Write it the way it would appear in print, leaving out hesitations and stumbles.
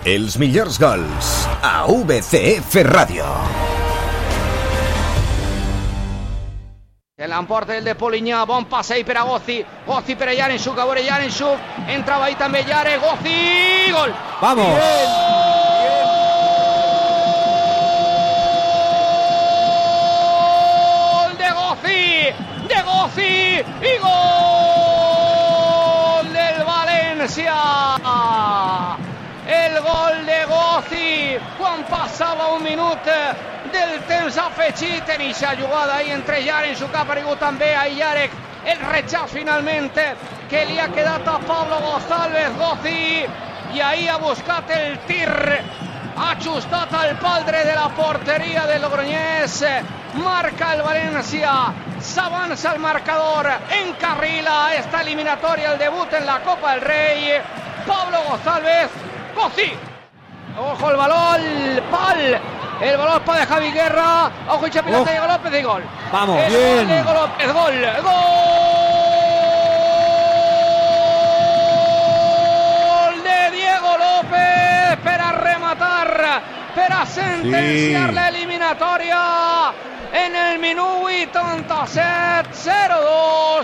Els millors gols a VCF Ràdio. Se l'emporta el de Polinyà, bon passei per a Gozzi per a Yarenchuk, a veure Yarenchuk, entrava ahí també Yare, Gozzi, gol! ¡Vamos! Gol de Gozzi y gol del València! El gol de Gozzi quan passava un minut del temps afegit en aquesta jugada ahí entre Yarenchuk, ha aparegut també a Yarek, el rechaç finalment que li ha quedat a Pablo González. Gozzi, i ahí ha buscat el tir, ha ajustat al pal dret de la porteria del Logroñés, marca el València, s'avança el marcador, encarrila esta eliminatòria, el debut en la Copa del Rei. Pablo González, Gozzi, ojo el balón, pal, el balón para de Javi Guerra, ojo y chapilota de Diego López y gol. Vamos, el bien. Gol de Diego López, gol. De Diego López per a rematar, per a sentenciar la eliminatòria en el minut 87, 0-2.